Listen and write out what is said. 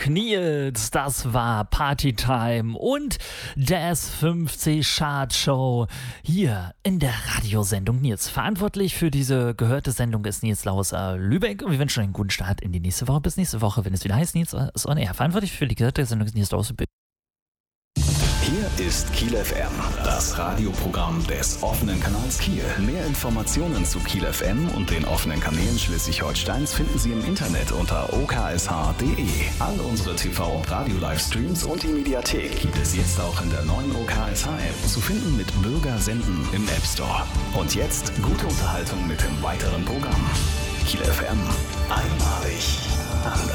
Nils, das war Partytime und der S50 Chart Show hier in der Radiosendung Nils. Verantwortlich für diese gehörte Sendung ist Nils Laus Lübeck und wir wünschen euch einen guten Start in die nächste Woche. Bis nächste Woche, wenn es wieder heißt Nils ist on Air. Verantwortlich für die gehörte Sendung ist Nils Laus Lübeck. Hier ist Kiel FM, das Radioprogramm des offenen Kanals Kiel. Mehr Informationen zu Kiel FM und den offenen Kanälen Schleswig-Holsteins finden Sie im Internet unter oksh.de. All unsere TV- und Radio-Livestreams und die Mediathek gibt es jetzt auch in der neuen OKSH-App, zu finden mit Bürger senden im App Store. Und jetzt gute Unterhaltung mit dem weiteren Programm. Kiel FM, einmalig anders.